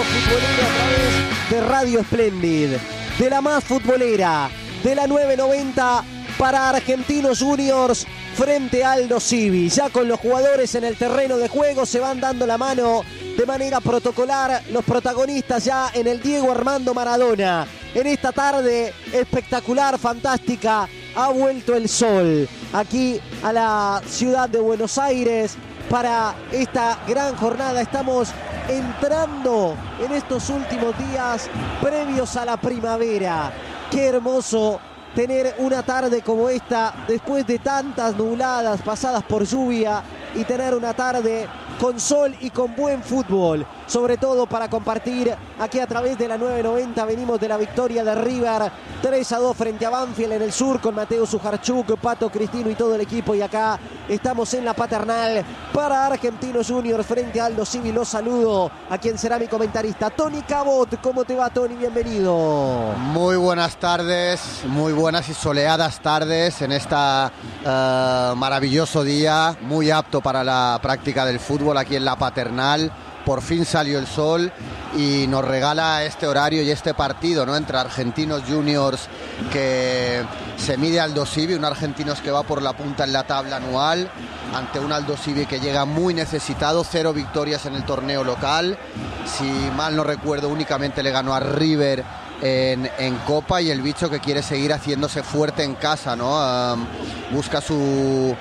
futbolero a través de Radio Splendid, de la más futbolera, de la 990 para Argentinos Juniors frente a Aldo Civi. Ya con los jugadores en el terreno de juego se van dando la mano de manera protocolar los protagonistas ya en el Diego Armando Maradona. En esta tarde espectacular, fantástica, ha vuelto el sol aquí a la ciudad de Buenos Aires para esta gran jornada. Estamos entrando en estos últimos días previos a la primavera. Qué hermoso tener una tarde como esta después de tantas nubladas pasadas por lluvia y tener una tarde con sol y con buen fútbol, sobre todo para compartir aquí a través de la 990. Venimos de la victoria de River 3-2 frente a Banfield en el sur con Mateo Sujarchuk, Pato Cristino y todo el equipo, y acá estamos en la Paternal para Argentinos Juniors frente a Aldo Civi. Los saludo a quien será mi comentarista, Tony Cabot. ¿Cómo te va, Tony? Bienvenido. Muy buenas tardes, muy buenas y soleadas tardes en esta maravilloso día, muy apto para la práctica del fútbol aquí en la Paternal. Por fin salió el sol y nos regala este horario y este partido, ¿no?, entre Argentinos Juniors, que se mide a Aldo Civi, un Argentinos que va por la punta en la tabla anual, ante un Aldo Civi que llega muy necesitado, 0 victorias en el torneo local. Si mal no recuerdo, únicamente le ganó a River en Copa, y el bicho que quiere seguir haciéndose fuerte en casa, ¿no? Busca su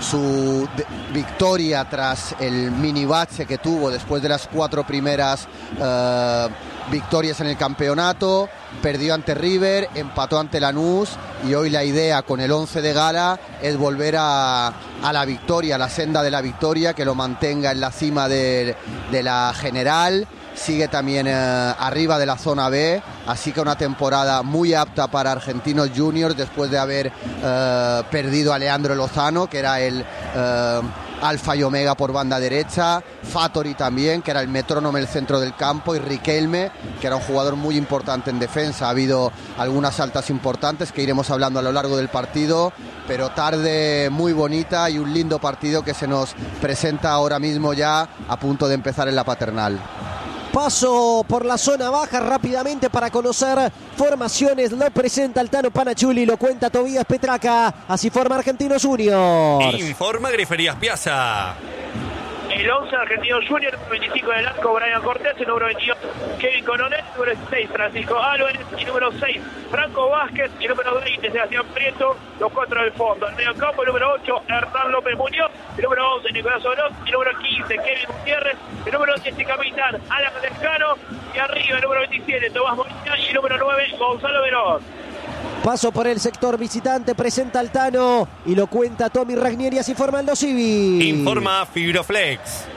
victoria tras el mini bache que tuvo después de las 4 primeras victorias en el campeonato. Perdió ante River, empató ante Lanús, y hoy la idea con el 11 de gala es volver a la victoria, a la senda de la victoria, que lo mantenga en la cima de la general. Sigue también arriba de la zona B, así que una temporada muy apta para Argentinos Juniors después de haber perdido a Leandro Lozano, que era el alfa y omega por banda derecha, Fattori también, que era el metrónomo en el centro del campo, y Riquelme, que era un jugador muy importante en defensa. Ha habido algunas altas importantes que iremos hablando a lo largo del partido, pero tarde muy bonita y un lindo partido que se nos presenta ahora mismo, ya a punto de empezar en la Paternal. Paso por la zona baja rápidamente para conocer formaciones. Lo presenta el Tano Panachuli, lo cuenta Tobías Petraca. Así forma Argentinos Juniors. Informa Griferías Piazza. El 11 Argentinos Juniors, número 25 del arco, Brian Cortés, el número 22, Kevin Coronel, número 6, Francisco Álvarez, y número 6, Franco Vázquez, y número 20, Sebastián Prieto, los 4 del fondo. En medio campo, el número 8, Hernán López Muñoz, el número 11, Nicolás Oroz, y el número 15, Kevin Gutiérrez, el número 10, capitán, Alan Lescano, y arriba el número 27, Tomás Molina, y el número 9, Gonzalo Verón. Paso por el sector visitante, presenta el Tano y lo cuenta Tommy Ragnieri, así forma Aldo Civi. Informa Fibroflex.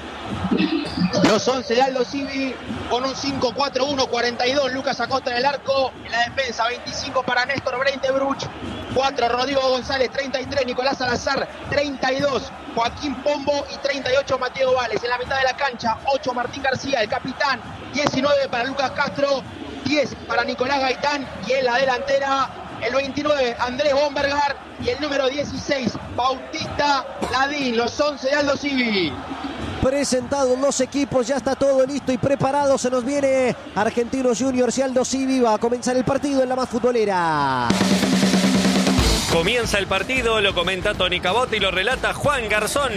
Los 11 de Aldo Civi con un 5-4-1, 42 Lucas Acosta en el arco, en la defensa 25 para Néstor Breitebruch, 4 Rodrigo González, 33 Nicolás Salazar, 32 Joaquín Pombo y 38 Mateo Vales. En la mitad de la cancha 8 Martín García, el capitán, 19 para Lucas Castro, 10 para Nicolás Gaitán, y en la delantera el 29 Andrés Bombergar y el número 16 Bautista Ladín. Los 11 de Aldo Civi. Presentados los equipos, ya está todo listo y preparado. Se nos viene Argentinos Juniors y Aldo Civi. Va a comenzar el partido en la más futbolera. Comienza el partido, lo comenta Tony Cabot y lo relata Juan Garzón.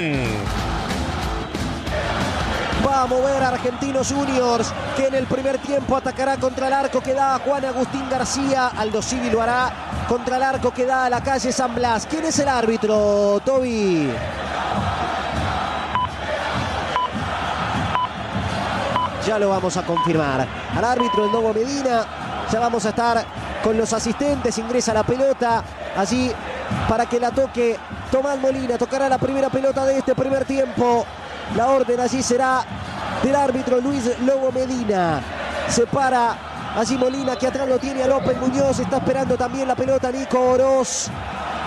Va a mover Argentinos Juniors, que en el primer tiempo atacará contra el arco que da a Juan Agustín García. Aldo Civi lo hará contra el arco que da a la calle San Blas. ¿Quién es el árbitro, Toby? Ya lo vamos a confirmar. Al árbitro, el Lobo Medina. Ya vamos a estar con los asistentes. Ingresa la pelota allí para que la toque Tomás Molina. Tocará la primera pelota de este primer tiempo. La orden allí será del árbitro Luis Lobo Medina. Se para allí Molina, que atrás lo tiene a López Muñoz. Está esperando también la pelota Nico Oroz.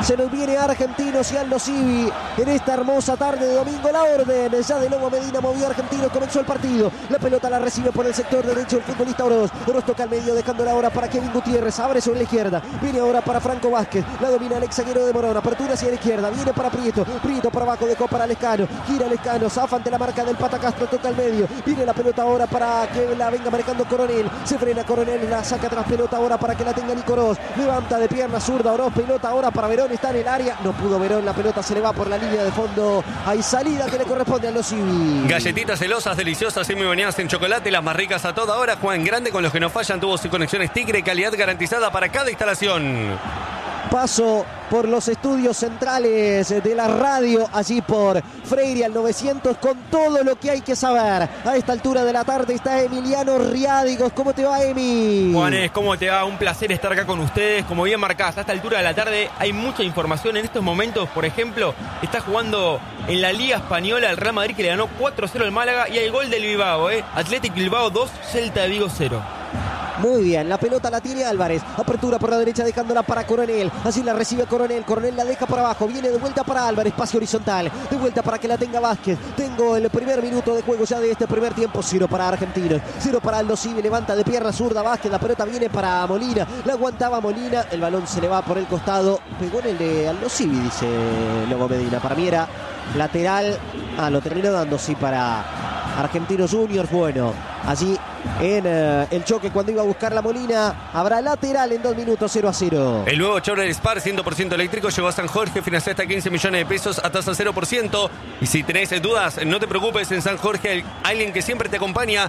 Se nos viene Argentinos y Aldo Civi en esta hermosa tarde de domingo. La orden ya de Lobo Medina movió a Argentinos, comenzó el partido. La pelota la recibe por el sector derecho el futbolista Oroz. Oroz toca al medio, dejándola ahora para Kevin Gutiérrez. Abre sobre la izquierda. Viene ahora para Franco Vázquez. La domina el ex zaguero de Morón. Apertura hacia la izquierda. Viene para Prieto. Prieto para abajo, dejó para Lescano. Gira Lescano. Zafa ante la marca del Pata Castro. Toca al medio. Viene la pelota ahora para que la venga marcando Coronel. Se frena Coronel. La saca tras pelota ahora para que la tenga Nico Oroz. Levanta de pierna zurda Oroz. Pelota ahora para Verón. Está en el área. No pudo Verón. La pelota se le va por la línea de fondo. Hay salida que le corresponde a Aldo Civi. Galletitas celosas, deliciosas y muy bañadas en chocolate, las más ricas a toda hora. Juan Grande con los que no fallan, tubos y conexiones Tigre, calidad garantizada para cada instalación. Paso por los estudios centrales de la radio, allí por Freire al 900, con todo lo que hay que saber. A esta altura de la tarde está Emiliano Riádigos. ¿Cómo te va, Emi? Juanes, ¿cómo te va? Un placer estar acá con ustedes. Como bien marcás, a esta altura de la tarde hay mucha información. En estos momentos, por ejemplo, está jugando en la Liga Española el Real Madrid, que le ganó 4-0 al Málaga, y hay gol del Bilbao, Athletic Bilbao 2, Celta de Vigo 0. Muy bien, la pelota la tiene Álvarez. Apertura por la derecha dejándola para Coronel. Así la recibe Coronel. Coronel la deja por abajo. Viene de vuelta para Álvarez. Pase horizontal. De vuelta para que la tenga Vázquez. Tengo el primer minuto de juego ya de este primer tiempo. 0 para Argentinos. 0 para Aldo Civi. Levanta de pierna zurda Vázquez. La pelota viene para Molina. La aguantaba Molina. El balón se le va por el costado. Pegó en el de Aldo Civi, dice Lobo Medina. Para mí era lateral. Lo terminó dando, sí, para Argentinos Juniors. Bueno, allí en el choque cuando iba a buscar la Molina. Habrá lateral en 2 minutos. 0-0. El nuevo Chevrolet Spar 100% eléctrico llegó a San Jorge, financia hasta 15 millones de pesos a tasa 0%. Y si tenés dudas, no te preocupes, en San Jorge hay alguien que siempre te acompaña.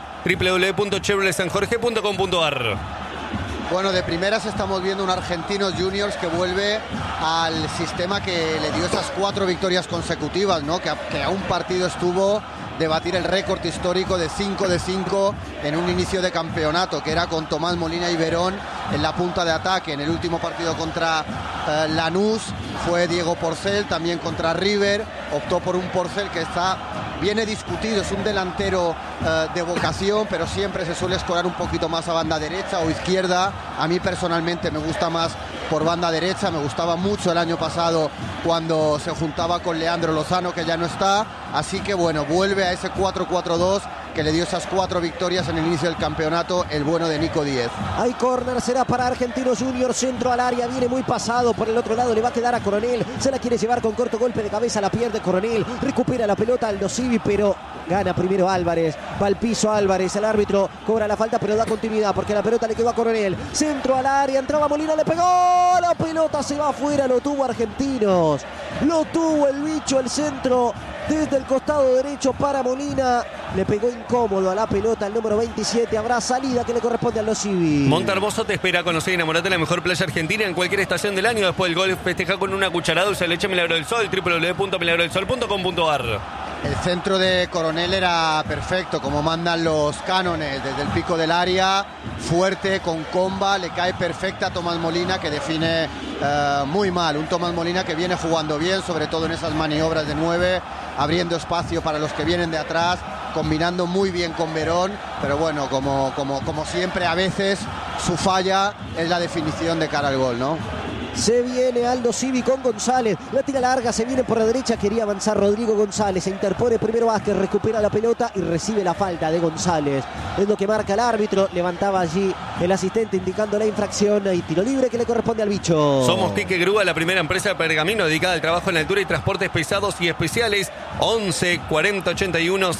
www.chevroletsanjorge.com.ar. Bueno, de primeras estamos viendo un Argentinos Juniors que vuelve al sistema que le dio esas 4 victorias consecutivas, ¿no? Que a un partido estuvo de batir el récord histórico de 5 de 5 en un inicio de campeonato, que era con Tomás Molina y Verón en la punta de ataque. En el último partido contra Lanús fue Diego Porcel, también contra River, optó por un Porcel que viene discutido, es un delantero de vocación, pero siempre se suele escorar un poquito más a banda derecha o izquierda. A mí personalmente me gusta más por banda derecha, me gustaba mucho el año pasado cuando se juntaba con Leandro Lozano, que ya no está, así que bueno, vuelve a ese 4-4-2 que le dio esas 4 victorias en el inicio del campeonato, el bueno de Nico Díez. Hay córner, será para Argentinos Juniors, centro al área, viene muy pasado por el otro lado, le va a quedar a Coronel, se la quiere llevar con corto golpe de cabeza, la pierde Coronel, recupera la pelota Aldo Civi, pero gana primero Álvarez, va al piso Álvarez, el árbitro cobra la falta pero da continuidad porque la pelota le quedó a Coronel, centro al área, entraba Molina, le pegó, la pelota se va afuera, lo tuvo Argentinos, lo tuvo el bicho, el centro desde el costado derecho para Molina, le pegó incómodo a la pelota el número 27, habrá salida que le corresponde a Aldo Civi. Montermoso te espera, conocer y enamorate de la mejor playa argentina en cualquier estación del año. Después del golf festeja con una cucharada dulce de leche Milagro del Sol, www.milagrodelsol.com.ar. El centro de Coronel era perfecto, como mandan los cánones, desde el pico del área, fuerte, con comba, le cae perfecta a Tomás Molina, que define muy mal. Un Tomás Molina que viene jugando bien, sobre todo en esas maniobras de 9, abriendo espacio para los que vienen de atrás, combinando muy bien con Verón, pero bueno, como siempre, a veces su falla es la definición de cara al gol, ¿no? Se viene Aldo Civi con González, la tira larga, se viene por la derecha, quería avanzar Rodrigo González, se interpone primero Vázquez, recupera la pelota y recibe la falta de González. Es lo que marca el árbitro, levantaba allí el asistente indicando la infracción y tiro libre que le corresponde al bicho. Somos Quique Grúa, la primera empresa de pergamino dedicada al trabajo en altura y transportes pesados y especiales. 11 40 81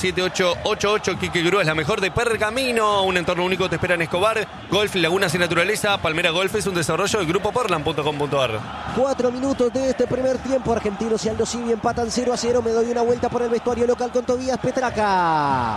7888. Quique Grúa es la mejor de Pergamino. Un entorno único te espera en Escobar. Golf, lagunas y naturaleza. Palmera Golf es un desarrollo del grupo Portland.com.ar. 4 minutos de este primer tiempo. Argentinos y Aldo Civi empatan 0-0. Me doy una vuelta por el vestuario local con Tobías Petraca.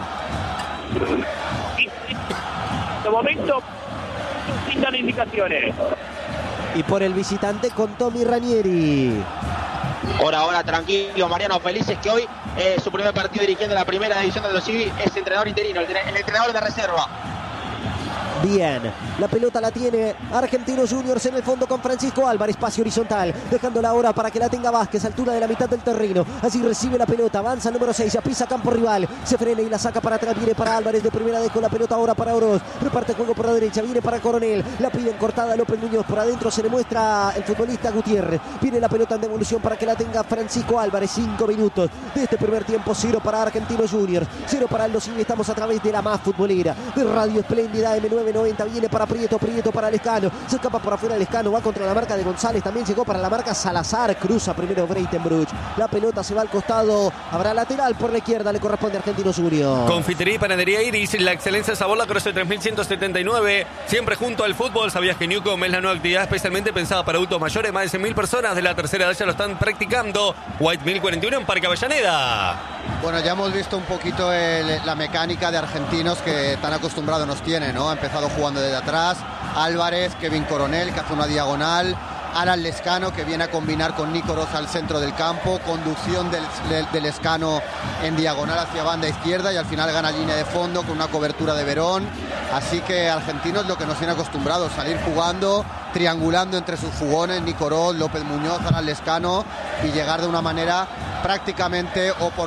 De momento, sin dar indicaciones. Y por el visitante con Tommy Ranieri. Ahora, tranquilo, Mariano, felices que hoy su primer partido dirigiendo la primera división de Aldo Civi es entrenador interino, el entrenador de reserva. Bien, la pelota la tiene Argentinos Juniors en el fondo con Francisco Álvarez, pase horizontal, dejándola ahora para que la tenga Vázquez, altura de la mitad del terreno. Así recibe la pelota, avanza el número 6, ya pisa campo rival, se frena y la saca para atrás, viene para Álvarez de primera, dejó la pelota ahora para Oroz, reparte juego por la derecha, viene para Coronel, la piden cortada López Muñoz, por adentro se le muestra el futbolista Gutiérrez, viene la pelota en devolución para que la tenga Francisco Álvarez. 5 minutos de este primer tiempo, 0 para Argentinos Juniors, 0 para Aldo Civi. Estamos a través de la más futbolera de Radio Espléndida M990, viene para Prieto para Lescano, se escapa por afuera Lescano, va contra la marca de González, también llegó para la marca Salazar, cruza primero Breitenbruch, la pelota se va al costado, habrá lateral por la izquierda, le corresponde a Argentinos Juniors. Confitería y Panadería Iris, la excelencia de sabor, la Croce 3179, siempre junto al fútbol. ¿Sabías que Newcom es la nueva actividad especialmente pensada para adultos mayores? Más de 100.000 personas de la tercera edad ya lo están practicando. White 1041 en Parque Avellaneda. Bueno, ya hemos visto un poquito la mecánica de Argentinos que tan acostumbrados nos tiene, ¿no? Ha empezado jugando desde atrás, Álvarez, Kevin Coronel, que hace una diagonal, Alan Lescano, que viene a combinar con Nico Rosa al centro del campo, conducción del Lescano en diagonal hacia banda izquierda y al final gana línea de fondo con una cobertura de Verón. Así que Argentinos lo que nos tiene acostumbrados, salir jugando, triangulando entre sus jugones, Nico Rosa, López Muñoz, Alan Lescano, y llegar de una manera prácticamente